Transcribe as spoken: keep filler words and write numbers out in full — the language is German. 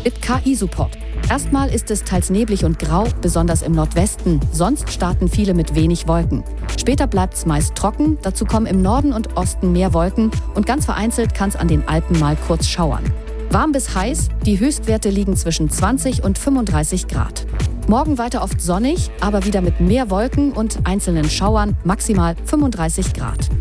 mit K I-Support. Erstmal ist es teils neblig und grau, besonders im Nordwesten. Sonst starten viele mit wenig Wolken. Später bleibt es meist trocken, dazu kommen im Norden und Osten mehr Wolken und ganz vereinzelt kann es an den Alpen mal kurz schauern. Warm bis heiß, die Höchstwerte liegen zwischen zwanzig und fünfunddreißig Grad. Morgen weiter oft sonnig, aber wieder mit mehr Wolken und einzelnen Schauern, maximal fünfunddreißig Grad.